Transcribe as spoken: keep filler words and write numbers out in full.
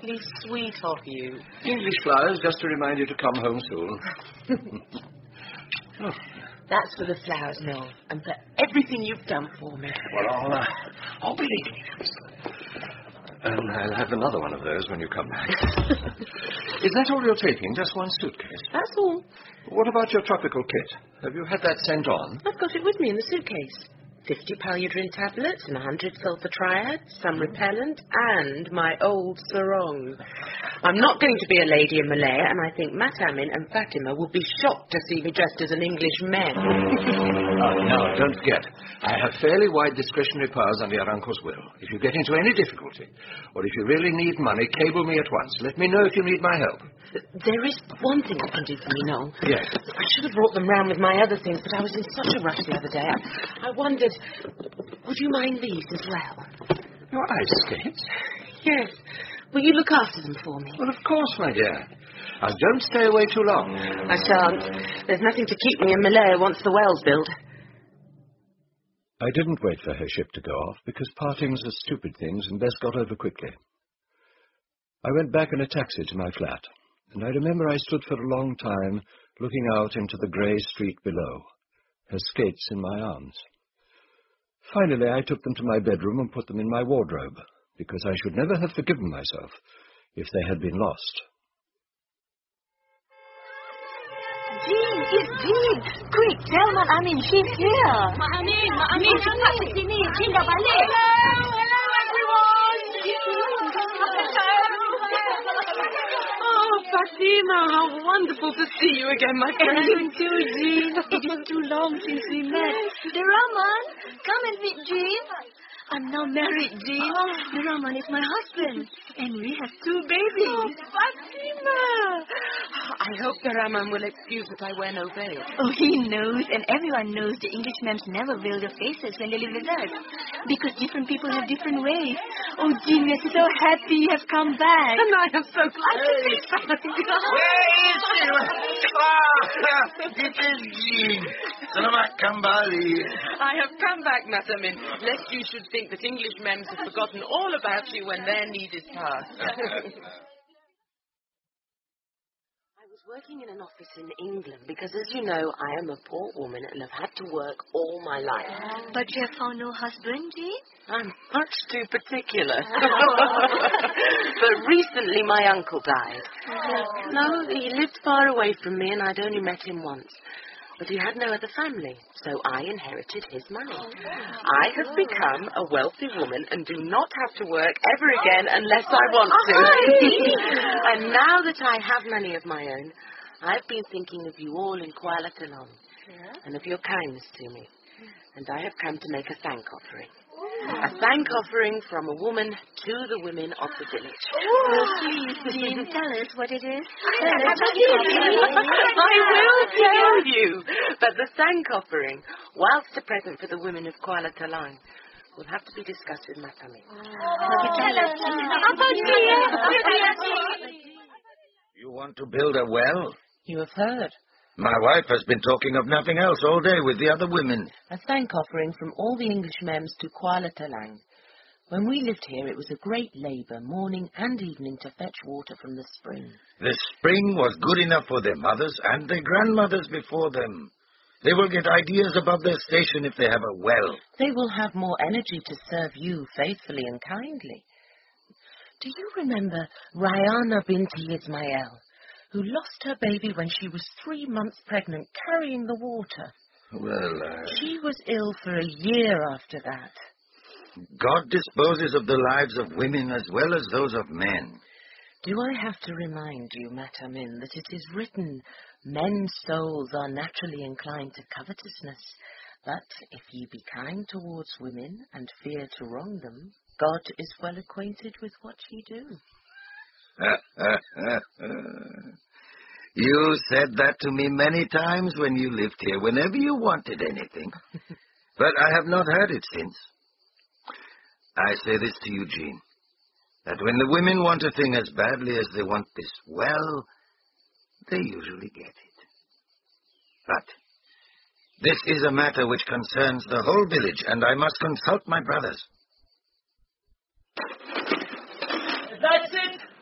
awfully sweet of you. English flowers, just to remind you to come home soon. Oh. That's for the flowers, Noel, and for everything you've done for me. Well, I'll, uh, I'll believe you. And I'll have another one of those when you come back. Is that all you're taking? Just one suitcase? That's all. What about your tropical kit? Have you had that sent on? I've got it with me in the suitcase. Fifty paliodrin tablets and a hundred sulfur triads, some repellent, and my old sarong. I'm not going to be a lady in Malaya, and I think Matamin and Fatima will be shocked to see me dressed as an English man. Oh, no, don't forget. I have fairly wide discretionary powers under your uncle's will. If you get into any difficulty, or if you really need money, cable me at once. Let me know if you need my help. There is one thing you can do for me, Noel. Yes. I should have brought them round with my other things, but I was in such a rush the other day. I, I wondered, would you mind these as well? Your ice skates? Yes. Will you look after them for me? Well, of course, my dear. Now, don't stay away too long. I shan't. There's nothing to keep me in Malaya once the well's built. I didn't wait for her ship to go off, because partings are stupid things and best got over quickly. I went back in a taxi to my flat, and I remember I stood for a long time looking out into the grey street below, her skates in my arms. Finally, I took them to my bedroom and put them in my wardrobe, because I should never have forgiven myself if they had been lost. Jean, it's Jean. Quick, tell Mak Amin she's here. Mak Amin, Mak Amin, cepat ke sini. Jean dah balik. Hello, hello everyone. Oh, Fatima, how wonderful to see you again, my friend. And you too, Jean. It is too long since we met. Deraman, come and meet Jean. I'm now married, Jean. Oh. Deraman is my husband, and we have two babies. Oh, Fatima! I hope Deraman will excuse that I wear no veil. Oh, he knows, and everyone knows the English ma'ams never veil their faces when they live with us, because different people have different ways. Oh, Jean, we're so happy you have come back. And I am so glad to be back. Where is it? Ah, this is Jean. Selamat kembali. I have come back, Matamin, lest you should think that English mems have forgotten all about you when their need is past. I was working in an office in England because, as you know, I am a poor woman and have had to work all my life. But you have found no husband, Jean? I'm much too particular. But recently my uncle died. No, he lived far away from me and I'd only met him once. But he had no other family, so I inherited his money. I have become a wealthy woman and do not have to work ever again unless I want to. And now that I have money of my own, I've been thinking of you all in Kuala Lumpur and of your kindness to me. And I have come to make a thank offering. A thank offering from a woman to the women of the village. Oh, please, Jean, tell us what it is. Tell us. I will tell you. But the thank offering, whilst a present for the women of Kuala Talang, will have to be discussed with Matami. You want to build a well? You have heard. My wife has been talking of nothing else all day with the other women. A thank offering from all the English mems to Kuala Talang. When we lived here, it was a great labour, morning and evening, to fetch water from the spring. The spring was good enough for their mothers and their grandmothers before them. They will get ideas above their station if they have a well. They will have more energy to serve you faithfully and kindly. Do you remember Rayana binti Ismail, who lost her baby when she was three months pregnant, carrying the water? Well, uh... She was ill for a year after that. God disposes of the lives of women as well as those of men. Do I have to remind you, Matamin, that it is written, men's souls are naturally inclined to covetousness, but if ye be kind towards women and fear to wrong them, God is well acquainted with what ye do. You said that to me many times when you lived here, whenever you wanted anything. But I have not heard it since. I say this to you, Jean, that when the women want a thing as badly as they want this well, they usually get it. But this is a matter which concerns the whole village, and I must consult my brothers.